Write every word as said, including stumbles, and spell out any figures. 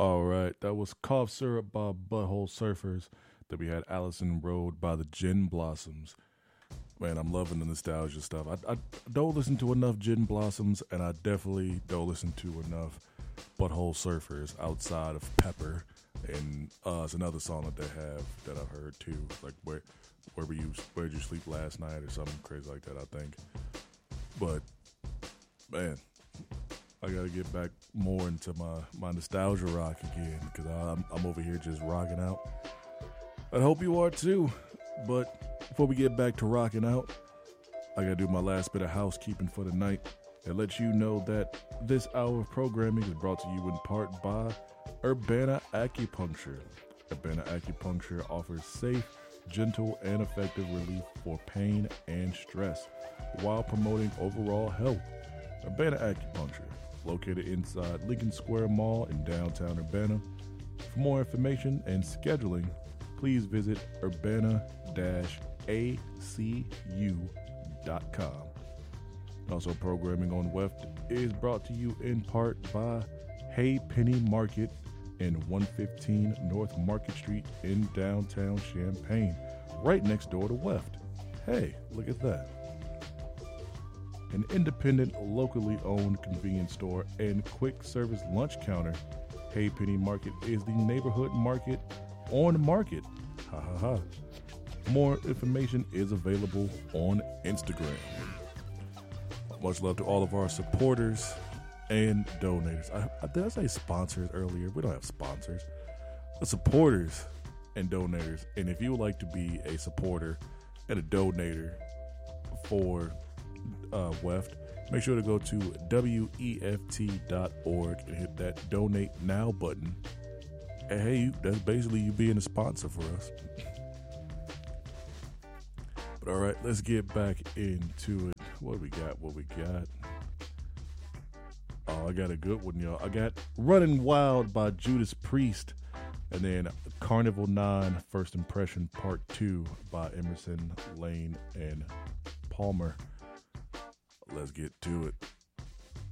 All right, that was Cough Syrup by Butthole Surfers. Then we had Allison Road by the Gin Blossoms. Man, I'm loving the nostalgia stuff. I, I don't listen to enough Gin Blossoms, and I definitely don't listen to enough Butthole Surfers outside of Pepper. And uh, it's another song that they have that I've heard too, like where where were you where did you sleep last night or something crazy like that, I think. But man, I gotta get back more into my, my nostalgia rock again because I'm I'm over here just rocking out. I hope you are too. But before we get back to rocking out, I gotta do my last bit of housekeeping for the night and let you know that this hour of programming is brought to you in part by Urbana Acupuncture. Urbana Acupuncture offers safe, gentle, and effective relief for pain and stress while promoting overall health. Urbana Acupuncture, located inside Lincoln Square Mall in downtown Urbana. For more information and scheduling, please visit urbana dash a c u dot com. Also, programming on W E F T is brought to you in part by Hey Penny Market in one fifteen North Market Street in downtown Champaign, right next door to W E F T. Hey, look at that. An independent, locally owned convenience store and quick service lunch counter, Hey Penny Market is the neighborhood market on market. Ha ha ha. More information is available on Instagram. Much love to all of our supporters and donators. I, I, did I say sponsors earlier? We don't have sponsors. The supporters and donators. And if you would like to be a supporter and a donator for uh, W E F T, make sure to go to W E F T dot org and hit that donate now button. And hey, you, that's basically you being a sponsor for us. But all right, let's get back into it. What we got? What we got? Oh, I got a good one, y'all. I got Running Wild by Judas Priest. And then Carnival nine, First Impression Part two by Emerson, Lane, and Palmer. Let's get to it.